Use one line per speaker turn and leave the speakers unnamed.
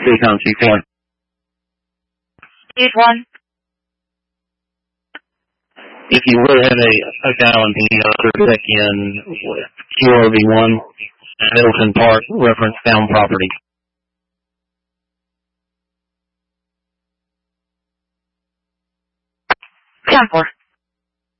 speak on C4.
Stage 1.
If you would have a guy on the other check in QRV1, Middleton Park, reference found property.
Sound 4.